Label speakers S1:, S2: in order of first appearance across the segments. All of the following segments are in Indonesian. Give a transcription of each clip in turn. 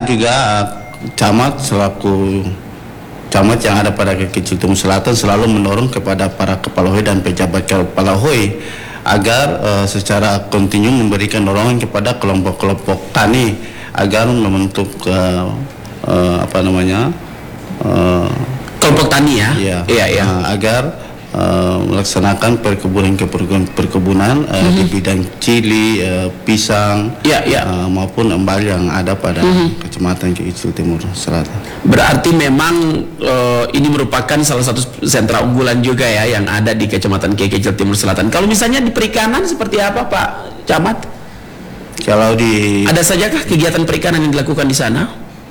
S1: juga camat selaku camat yang ada pada Kekecil Timur Selatan selalu mendorong kepada para kepala HOI dan pejabat kepala HOI agar secara kontinu memberikan dorongan kepada kelompok-kelompok tani agar membentuk
S2: kelompok tani ya,
S1: agar melaksanakan perkebunan di bidang cili, pisang, maupun embal yang ada pada Kecamatan Kekecil Timur Selatan.
S2: Berarti memang ini merupakan salah satu sentra unggulan juga ya yang ada di Kecamatan Kekecil Timur Selatan. Kalau misalnya di perikanan seperti apa Pak Camat?
S1: Kalau
S2: ada sajakah kegiatan perikanan yang dilakukan di sana?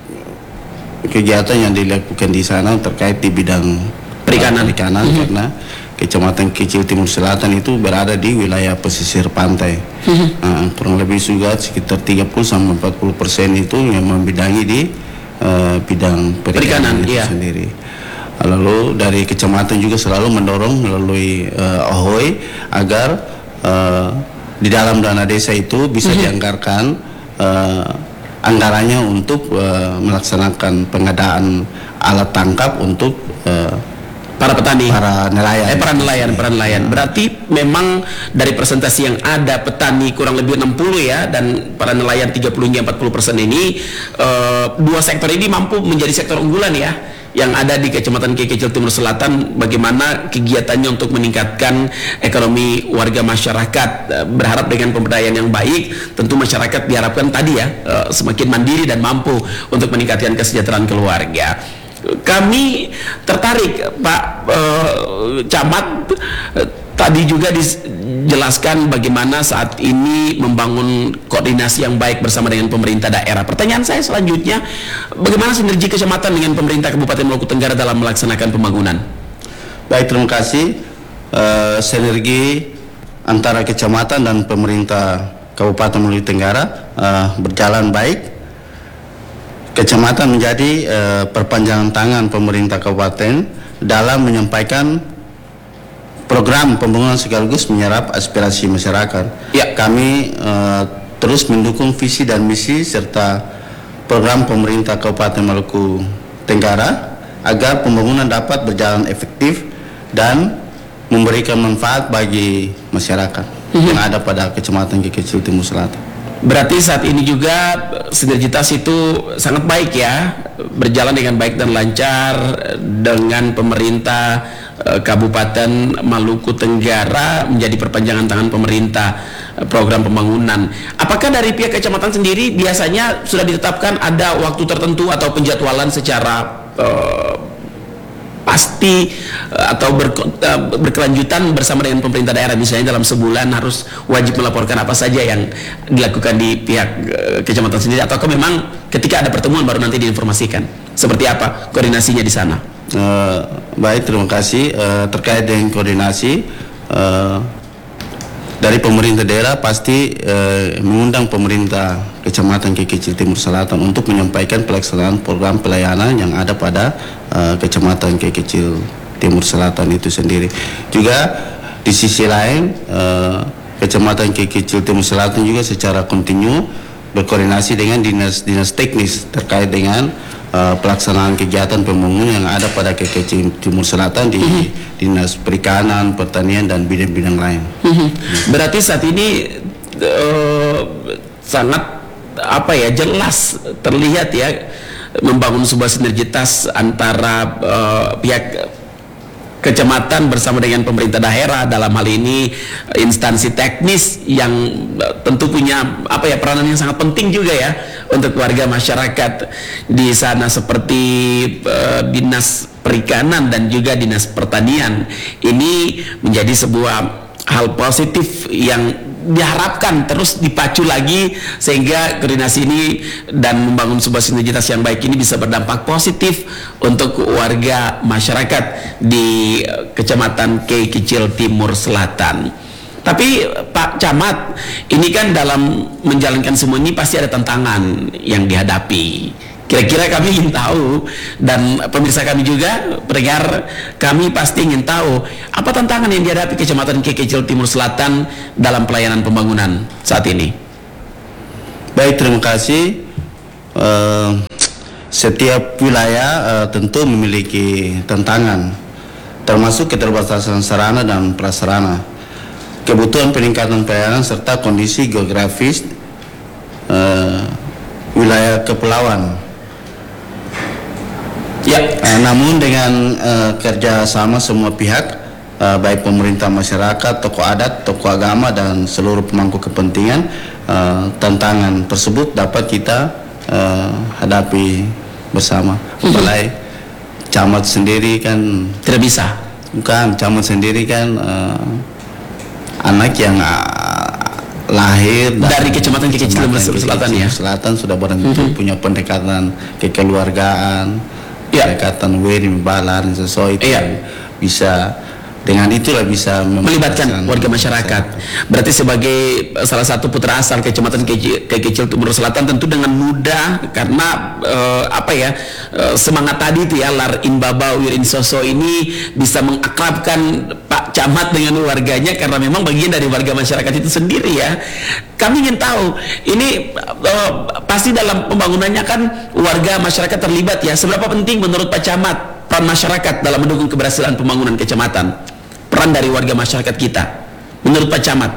S1: Kegiatan yang dilakukan di sana terkait di bidang perikanan karena Kecamatan Kekecil Timur Selatan itu berada di wilayah pesisir pantai. Kurang lebih juga sekitar 30-40% itu yang membidangi di bidang perikanan itu sendiri. Lalu dari kecamatan juga selalu mendorong melalui HOI agar di dalam dana desa itu bisa dianggarkan anggarannya untuk melaksanakan pengadaan alat tangkap untuk
S2: para petani,
S1: para nelayan.
S2: Berarti memang dari presentasi yang ada petani kurang lebih 60 ya, dan para nelayan 30-40% ini, dua sektor ini mampu menjadi sektor unggulan ya yang ada di Kecamatan Kekecil Timur Selatan. Bagaimana kegiatannya untuk meningkatkan ekonomi warga masyarakat, berharap dengan pemberdayaan yang baik tentu masyarakat diharapkan tadi ya semakin mandiri dan mampu untuk meningkatkan kesejahteraan keluarga. Kami tertarik Pak Camat, tadi juga dijelaskan bagaimana saat ini membangun koordinasi yang baik bersama dengan pemerintah daerah. Pertanyaan saya selanjutnya, bagaimana sinergi kecamatan dengan pemerintah Kabupaten Maluku Tenggara dalam melaksanakan pembangunan?
S1: Baik, terima kasih. Sinergi antara kecamatan dan pemerintah Kabupaten Maluku Tenggara berjalan baik. Kecamatan menjadi perpanjangan tangan pemerintah kabupaten dalam menyampaikan program pembangunan sekaligus menyerap aspirasi masyarakat. Kami terus mendukung visi dan misi serta program pemerintah Kabupaten Maluku Tenggara agar pembangunan dapat berjalan efektif dan memberikan manfaat bagi masyarakat yang ada pada Kecamatan Kekecil Timur Selatan.
S2: Berarti saat ini juga sinergitas itu sangat baik ya, berjalan dengan baik dan lancar dengan pemerintah Kabupaten Maluku Tenggara menjadi perpanjangan tangan pemerintah program pembangunan. Apakah dari pihak kecamatan sendiri biasanya sudah ditetapkan ada waktu tertentu atau penjadwalan secara pasti atau berkelanjutan bersama dengan pemerintah daerah, misalnya dalam sebulan harus wajib melaporkan apa saja yang dilakukan di pihak kecamatan sendiri, ataukah memang ketika ada pertemuan baru nanti diinformasikan? Seperti apa koordinasinya di sana?
S1: Baik, terima kasih. Terkait dengan koordinasi dari pemerintah daerah pasti mengundang pemerintah Kecamatan Kekecil Timur Selatan untuk menyampaikan pelaksanaan program pelayanan yang ada pada Kecamatan Kekecil Timur Selatan itu sendiri. Juga di sisi lain Kecamatan Kekecil Timur Selatan juga secara kontinu berkoordinasi dengan dinas teknis terkait dengan pelaksanaan kegiatan pembangunan yang ada pada Kekecil Timur Selatan di dinas perikanan, pertanian dan bidang-bidang lain.
S2: Berarti saat ini sangat jelas terlihat ya membangun sebuah sinergitas antara pihak kecamatan bersama dengan pemerintah daerah, dalam hal ini instansi teknis yang tentu punya peranan yang sangat penting juga ya untuk warga masyarakat di sana, seperti dinas perikanan dan juga dinas pertanian. Ini menjadi sebuah hal positif yang diharapkan terus dipacu lagi sehingga koordinasi ini dan membangun sebuah sinergitas yang baik ini bisa berdampak positif untuk warga masyarakat di Kecamatan Kekecil Timur Selatan. Tapi Pak Camat, ini kan dalam menjalankan semua ini pasti ada tantangan yang dihadapi. Kira-kira kami ingin tahu, dan pemirsa kami juga, pendengar kami pasti ingin tahu, apa tantangan yang dihadapi Kecamatan Kekecil Timur Selatan dalam pelayanan pembangunan saat ini?
S1: Baik, terima kasih. setiap wilayah tentu memiliki tantangan, termasuk keterbatasan sarana dan prasarana, kebutuhan peningkatan pelayanan serta kondisi geografis wilayah kepulauan.
S2: Ya.
S1: Namun dengan kerjasama semua pihak, baik pemerintah, masyarakat, tokoh adat, tokoh agama, dan seluruh pemangku kepentingan, tantangan tersebut dapat kita hadapi bersama. Mulai camat sendiri kan
S2: Tidak bisa.
S1: bukan, camat sendiri kan anak yang lahir
S2: Dari Kecamatan Kekicil Timur Selatan ya?
S1: Selatan sudah barang punya pendekatan kekeluargaan, pendekatan wedding, balan, sesuai itu bisa. Dengan itulah bisa
S2: melibatkan warga masyarakat. Berarti sebagai salah satu putra asal Kecamatan Kekicil Timur Selatan, tentu dengan mudah karena semangat tadi itu ya, lar in baba wir in soso ini bisa mengakrabkan Pak Camat dengan warganya karena memang bagian dari warga masyarakat itu sendiri ya. Kami ingin tahu ini pasti dalam pembangunannya kan warga masyarakat terlibat ya. Seberapa penting menurut Pak Camat peran masyarakat dalam mendukung keberhasilan pembangunan kecamatan? Peran dari warga masyarakat kita menurut Pak Camat,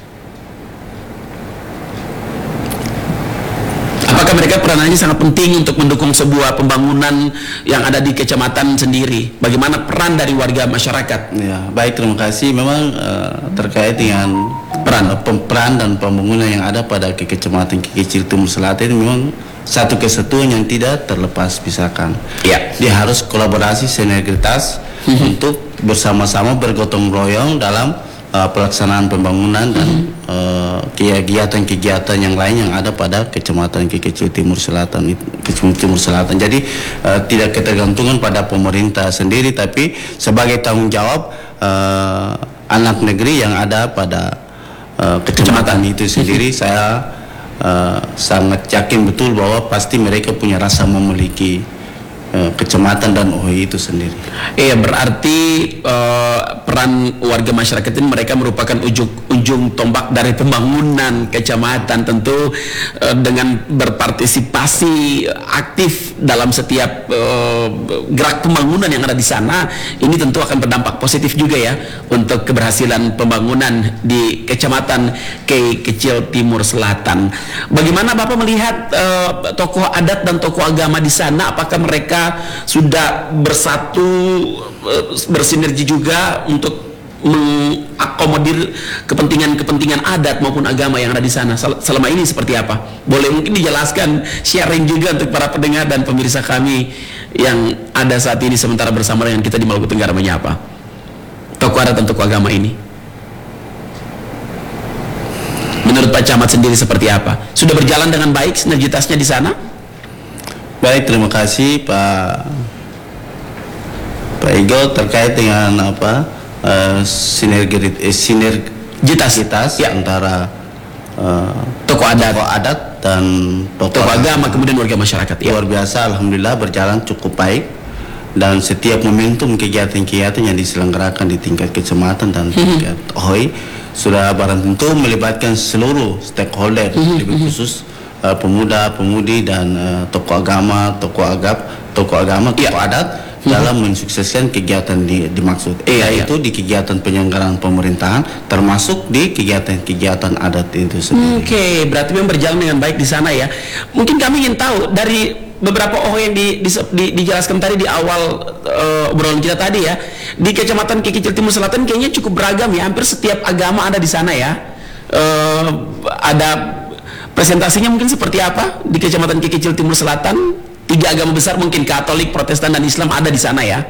S2: apakah mereka peranannya sangat penting untuk mendukung sebuah pembangunan yang ada di kecamatan sendiri? Bagaimana peran dari warga masyarakat?
S1: Ya, baik, terima kasih. Memang terkait dengan peran dan pembangunan yang ada pada Kecamatan Kekicil Timur Selatan, memang satu kesatuan yang tidak terlepas pisahkan. Ya, dia harus kolaborasi, sinergitas untuk bersama-sama bergotong royong dalam pelaksanaan pembangunan dan kegiatan-kegiatan yang lain yang ada pada Kecamatan Kekicil Timur Selatan. Jadi tidak ketergantungan pada pemerintah sendiri, tapi sebagai tanggung jawab anak negeri yang ada pada kecamatan itu sendiri. Saya sangat yakin betul bahwa pasti mereka punya rasa memiliki kecamatan dan OHI itu sendiri.
S2: Iya, berarti peran warga masyarakat ini mereka merupakan ujung tombak dari pembangunan kecamatan, tentu dengan berpartisipasi aktif dalam setiap gerak pembangunan yang ada di sana. Ini tentu akan berdampak positif juga ya untuk keberhasilan pembangunan di Kecamatan Kekicil Timur Selatan. Bagaimana Bapak melihat tokoh adat dan tokoh agama di sana? Apakah mereka sudah bersatu, bersinergi juga untuk mengakomodir kepentingan-kepentingan adat maupun agama yang ada di sana? Selama ini seperti apa? Boleh mungkin dijelaskan, sharing juga untuk para pendengar dan pemirsa kami yang ada saat ini sementara bersama dengan kita di Maluku Tenggara Menyapa, tokoh adat dan tokoh agama ini. Menurut Pak Camat sendiri seperti apa? Sudah berjalan dengan baik sinergitasnya di sana?
S1: Baik, terima kasih Pak Igo terkait dengan sinergitas antara
S2: tokoh
S1: adat dan
S2: tokoh agama kemudian warga masyarakat.
S1: Luar biasa, alhamdulillah berjalan cukup baik, dan setiap momentum kegiatan-kegiatan yang diselenggarakan di tingkat kecamatan dan tingkat OHI sudah barang tentu melibatkan seluruh stakeholder, lebih khusus pemuda-pemudi dan tokoh agama, tokoh adat dalam mensukseskan kegiatan dimaksud. Yaitu di kegiatan penyelenggaraan pemerintahan, termasuk di kegiatan-kegiatan adat itu sendiri.
S2: Oke, berarti memang berjalan dengan baik di sana ya. Mungkin kami ingin tahu dari beberapa yang dijelaskan tadi di awal obrolan kita tadi ya, di Kecamatan Kekicil Timur Selatan kayaknya cukup beragam ya, hampir setiap agama ada di sana ya. Ada presentasinya mungkin seperti apa di Kecamatan Kekicil Timur Selatan? 3 agama besar mungkin, Katolik, Protestan, dan Islam ada di sana ya,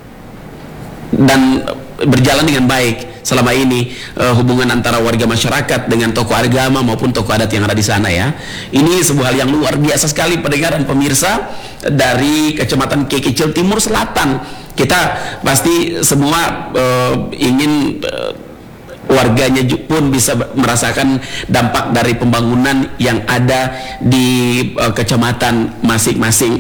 S2: dan berjalan dengan baik selama ini hubungan antara warga masyarakat dengan tokoh agama maupun tokoh adat yang ada di sana ya. Ini sebuah hal yang luar biasa sekali pendengar dan pemirsa dari Kecamatan Kekicil Timur Selatan. Kita pasti semua ingin warganya pun bisa merasakan dampak dari pembangunan yang ada di kecamatan masing-masing.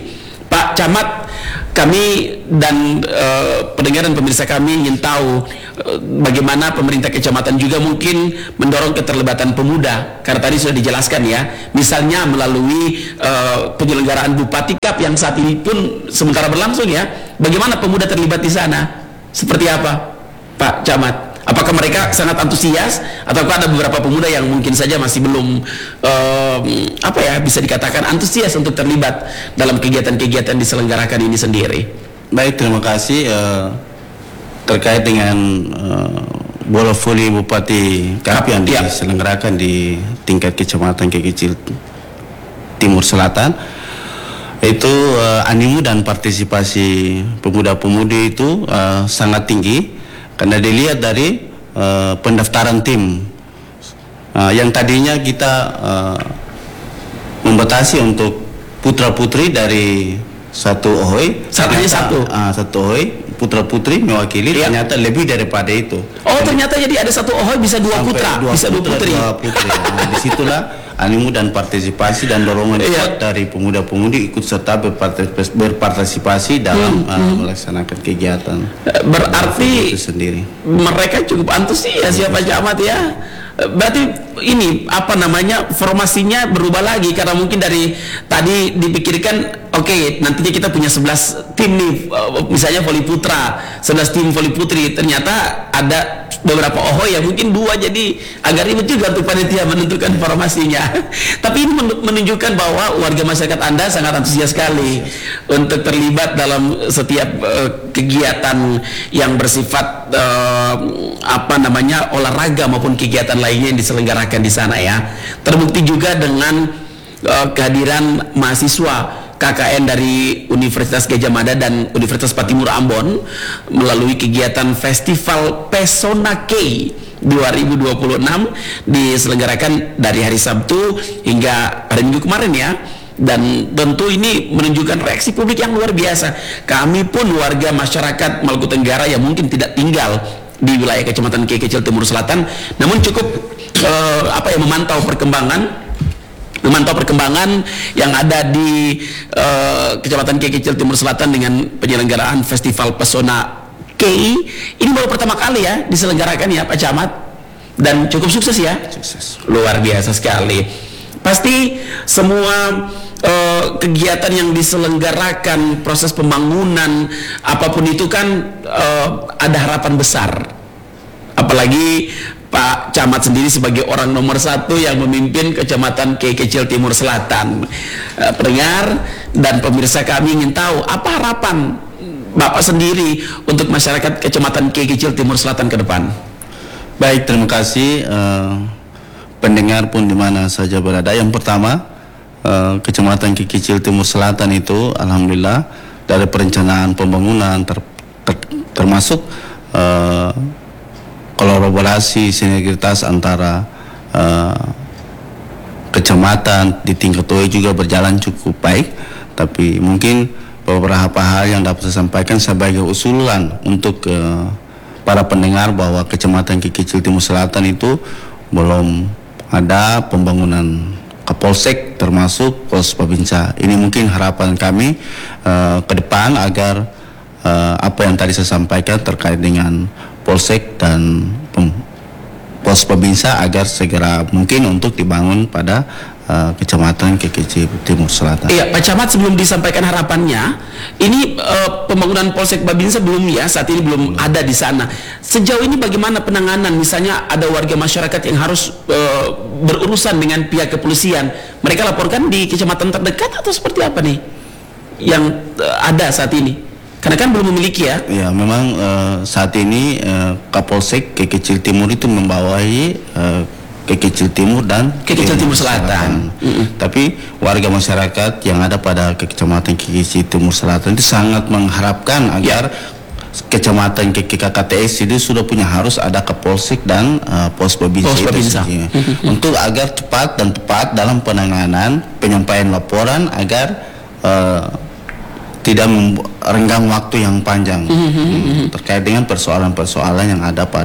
S2: Pak Camat, kami dan pendengar dan pemirsa kami ingin tahu bagaimana pemerintah kecamatan juga mungkin mendorong keterlibatan pemuda, karena tadi sudah dijelaskan ya, misalnya melalui penyelenggaraan Bupati Cup yang saat ini pun sementara berlangsung ya. Bagaimana pemuda terlibat di sana? Seperti apa, Pak Camat? Apakah mereka sangat antusias, ataukah ada beberapa pemuda yang mungkin saja masih belum bisa dikatakan antusias untuk terlibat dalam kegiatan-kegiatan diselenggarakan ini sendiri?
S1: Baik, terima kasih. Terkait dengan bola voli Bupati Cup yang diselenggarakan di tingkat kecamatan Kekicil Timur Selatan, itu animo dan partisipasi pemuda-pemudi itu sangat tinggi, karena dilihat dari pendaftaran tim yang tadinya kita membatasi untuk putra-putri dari satu OHOI, satu OHOI putra-putri mewakili, ternyata lebih daripada itu.
S2: Oh, ternyata jadi ada satu OHOI bisa dua putra, bisa dua putri.
S1: Nah, disitulah animo dan partisipasi dan dorongan kuat dari pemuda-pemudi ikut serta berpartisipasi dalam melaksanakan kegiatan.
S2: Berarti
S1: itu sendiri.
S2: Mereka cukup antusias ya Pak Camat ya. Berarti ini formasinya berubah lagi, karena mungkin dari tadi dipikirkan nantinya kita punya 11 tim nih, misalnya voli putra, 11 tim voli putri, ternyata ada beberapa OHOI yang mungkin 2, jadi agak ribet juga untuk panitia menentukan formasinya. Tapi ini menunjukkan bahwa warga masyarakat Anda sangat antusias sekali untuk terlibat dalam setiap kegiatan yang bersifat olahraga maupun kegiatan lainnya yang diselenggarakan di sana ya. Terbukti juga dengan kehadiran mahasiswa KKN dari Universitas Gadjah Mada dan Universitas Patimura Ambon melalui kegiatan Festival Pesona K 2026 diselenggarakan dari hari Sabtu hingga hari Minggu kemarin ya. Dan tentu ini menunjukkan reaksi publik yang luar biasa. Kami pun warga masyarakat Maluku Tenggara yang mungkin tidak tinggal di wilayah Kecamatan Kekicil Timur Selatan, namun cukup memantau perkembangan yang ada di Kecamatan Kekicil Timur Selatan dengan penyelenggaraan Festival Pesona KI. Ini baru pertama kali ya diselenggarakan ya Pak Camat, dan cukup sukses ya.
S1: Sukses.
S2: Luar biasa sekali. Pasti semua kegiatan yang diselenggarakan, proses pembangunan apapun itu kan ada harapan besar, apalagi Pak Camat sendiri sebagai orang nomor 1 yang memimpin Kecamatan Kekicil Timur Selatan. Pendengar dan pemirsa kami ingin tahu apa harapan Bapak sendiri untuk masyarakat Kecamatan Kekicil Timur Selatan ke depan.
S1: Baik, terima kasih pendengar pun di mana saja berada. Yang pertama, Kecamatan Kekicil Timur Selatan itu alhamdulillah dari perencanaan pembangunan termasuk kolaborasi sinergitas antara kecamatan di tingkat OE juga berjalan cukup baik. Tapi mungkin beberapa hal yang dapat saya sampaikan sebagai usulan untuk para pendengar bahwa Kecamatan Kekicil Timur Selatan itu belum ada pembangunan Kapolsek termasuk pos Babinsa. Ini mungkin harapan kami ke depan agar apa yang tadi saya sampaikan terkait dengan Polsek dan pos Babinsa agar segera mungkin untuk dibangun pada Kecamatan Kekicil Timur Selatan.
S2: Iya, Pak Camat, sebelum disampaikan harapannya, ini pembangunan Polsek Babinsa belum ya, saat ini belum ada di sana. Sejauh ini bagaimana penanganan? Misalnya ada warga masyarakat yang harus berurusan dengan pihak kepolisian, mereka laporkan di kecamatan terdekat atau seperti apa nih yang ada saat ini? Karena kan belum memiliki ya.
S1: Ya, memang saat ini Kapolsek Kekicil Timur itu membawahi Kekicil Timur dan
S2: Kekicil Timur Selatan.
S1: Tapi warga masyarakat yang ada pada Kecamatan Kekicil Timur Selatan itu sangat mengharapkan agar Kecamatan KKTS itu sudah punya harus ada Kapolsek dan pos Babinsa. Untuk agar cepat dan tepat dalam penanganan penyampaian laporan agar tidak merenggang waktu yang panjang terkait dengan persoalan-persoalan yang ada pada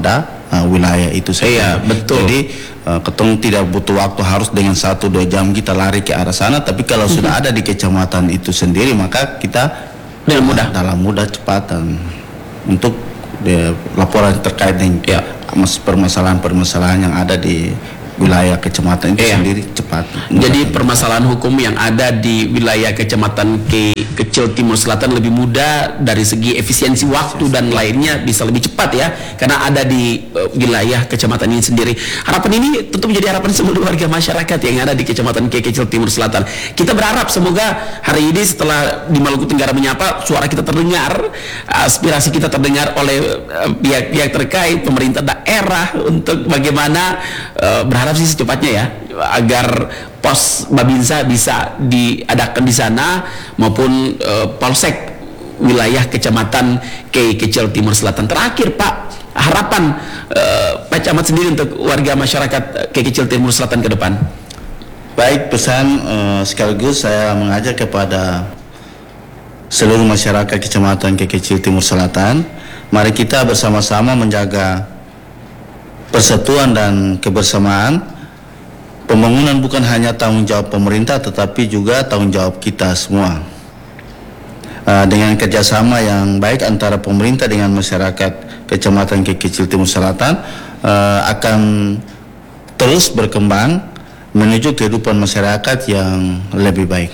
S1: wilayah itu
S2: Iya, betul.
S1: Jadi ketong tidak butuh waktu harus dengan 1-2 jam kita lari ke arah sana, tapi kalau sudah ada di kecamatan itu sendiri maka kita
S2: Dengan mudah.
S1: dalam mudah cepatan untuk laporan terkait dengan permasalahan-permasalahan yang ada di wilayah kecamatan itu sendiri cepat.
S2: Jadi permasalahan hukum yang ada di wilayah Kecamatan Kecil Timur Selatan lebih mudah dari segi efisiensi waktu dan lainnya, bisa lebih cepat ya, karena ada di wilayah kecamatan ini sendiri. Harapan ini tentu menjadi harapan seluruh warga masyarakat yang ada di Kecamatan Kecil Timur Selatan. Kita berharap semoga hari ini setelah di Maluku Tenggara Menyapa, suara kita terdengar, aspirasi kita terdengar oleh pihak-pihak terkait, pemerintah daerah, untuk bagaimana berharap sih secepatnya ya, agar pos Babinsa bisa diadakan di sana maupun polsek wilayah Kecamatan Kecil Timur Selatan. Terakhir Pak, harapan Pak Camat sendiri untuk warga masyarakat Kecil Timur Selatan ke depan.
S1: Baik, pesan sekaligus saya mengajak kepada seluruh masyarakat Kecamatan Kecil Timur Selatan, mari kita bersama-sama menjaga persatuan dan kebersamaan. Pembangunan bukan hanya tanggung jawab pemerintah, tetapi juga tanggung jawab kita semua. Dengan kerjasama yang baik antara pemerintah dengan masyarakat Kecamatan Kecil Timur Selatan akan terus berkembang menuju kehidupan masyarakat yang lebih baik.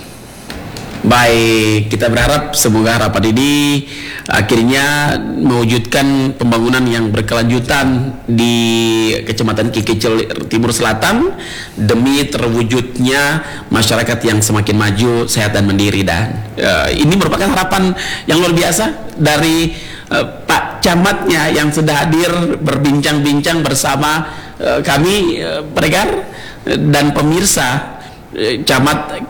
S2: Baik, kita berharap semoga harapan ini akhirnya mewujudkan pembangunan yang berkelanjutan di Kecamatan Kecil Timur Selatan demi terwujudnya masyarakat yang semakin maju, sehat dan mandiri. Dan ini merupakan harapan yang luar biasa dari Pak Camatnya yang sudah hadir berbincang-bincang bersama kami pendengar dan pemirsa Camat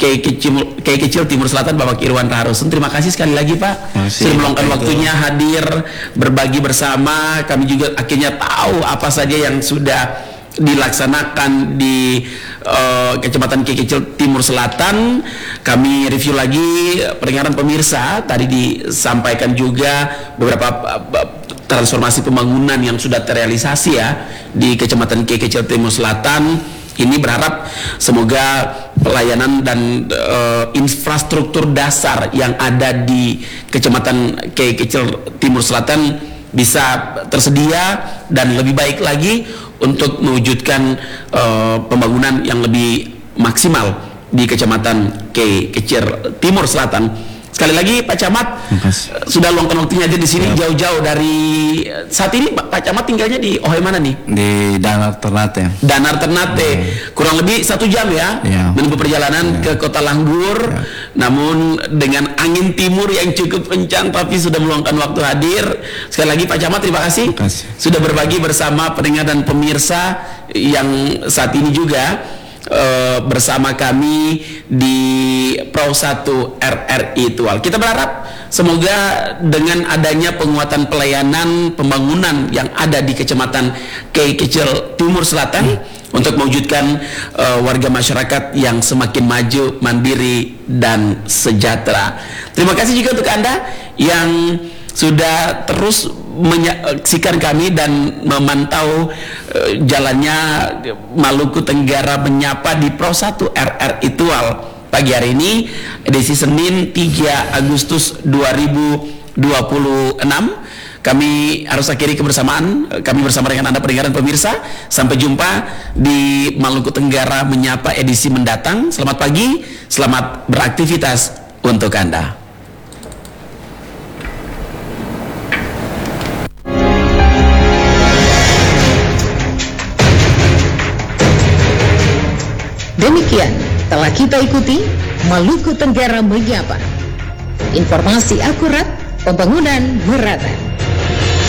S2: Kecil Timur Selatan, Bapak Irwan Raharusson. Terima kasih sekali lagi Pak sudah meluangkan waktunya hadir berbagi bersama. Kami juga akhirnya tahu apa saja yang sudah dilaksanakan di Kecamatan Kecil Timur Selatan. Kami review lagi pendengaran pemirsa, tadi disampaikan juga beberapa transformasi pembangunan yang sudah terrealisasi ya di Kecamatan Kecil Timur Selatan. Ini berharap semoga pelayanan dan infrastruktur dasar yang ada di Kecamatan Kecil Timur Selatan bisa tersedia dan lebih baik lagi untuk mewujudkan pembangunan yang lebih maksimal di Kecamatan Kecil Timur Selatan. Sekali lagi Pak Camat sudah luangkan waktunya hadir di sini jauh-jauh dari saat ini. Pak Camat tinggalnya di mana nih?
S1: Di Danar Ternate.
S2: Danar Ternate. Kurang lebih 1 jam ya, menempuh perjalanan ke Kota Langgur. Namun dengan angin timur yang cukup kencang, tapi sudah meluangkan waktu hadir. Sekali lagi Pak Camat, terima kasih sudah berbagi bersama pendengar dan pemirsa yang saat ini juga bersama kami di Pro 1 RRI Tual. Kita berharap semoga dengan adanya penguatan pelayanan pembangunan yang ada di Kecamatan Kecil Timur Selatan untuk mewujudkan warga masyarakat yang semakin maju, mandiri dan sejahtera. Terima kasih juga untuk Anda yang sudah terus menyaksikan kami dan memantau jalannya Maluku Tenggara Menyapa di Pro 1 RRI Tual pagi hari ini, edisi Senin 3 Agustus 2026. Kami harus akhiri kebersamaan kami bersama dengan Anda pendengar dan pemirsa. Sampai jumpa di Maluku Tenggara Menyapa edisi mendatang. Selamat pagi, selamat beraktivitas untuk Anda.
S3: Demikian telah kita ikuti Maluku Tenggara Menyapa. Informasi akurat, pembangunan merata.